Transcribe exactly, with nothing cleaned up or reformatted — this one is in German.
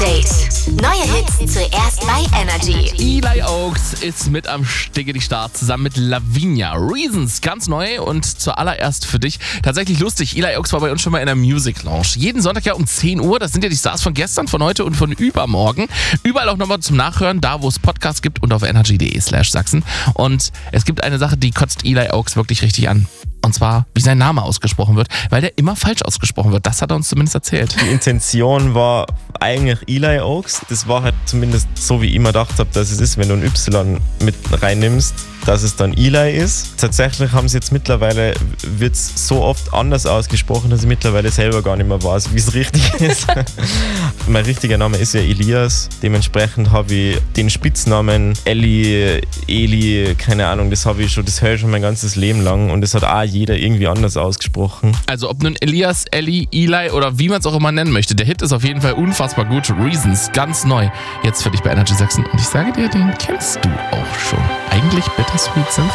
Update. Neue Hits zuerst bei Energy. Eli Oaks ist mit am Stiggedi-Start zusammen mit Lavinia. Reasons, ganz neu und zuallererst für dich. Tatsächlich lustig, Eli Oaks war bei uns schon mal in der Music Lounge. Jeden Sonntag ja um zehn Uhr, das sind ja die Stars von gestern, von heute und von übermorgen. Überall auch nochmal zum Nachhören, da wo es Podcasts gibt und auf energy.de slash Sachsen. Und es gibt eine Sache, die kotzt Eli Oaks wirklich richtig an. Und zwar, wie sein Name ausgesprochen wird, weil der immer falsch ausgesprochen wird. Das hat er uns zumindest erzählt. Die Intention war eigentlich Eli Oaks. Das war halt zumindest so, wie ich mir gedacht habe, dass es ist, wenn du ein Y mit reinnimmst, dass es dann Eli ist. Tatsächlich haben sie jetzt mittlerweile, wird es so oft anders ausgesprochen, dass ich mittlerweile selber gar nicht mehr weiß, wie es richtig ist. Mein richtiger Name ist ja Elias. Dementsprechend habe ich den Spitznamen Eli, Eli, keine Ahnung, das habe ich schon, das höre ich schon mein ganzes Leben lang und das hat auch jeder irgendwie anders ausgesprochen. Also ob nun Elias, Ellie, Eli oder wie man es auch immer nennen möchte, der Hit ist auf jeden Fall unfassbar gut. Reasons, ganz neu. Jetzt für dich bei Energy Sachsen. Und ich sage dir, den kennst du auch schon. Eigentlich Bittersweet Symphony.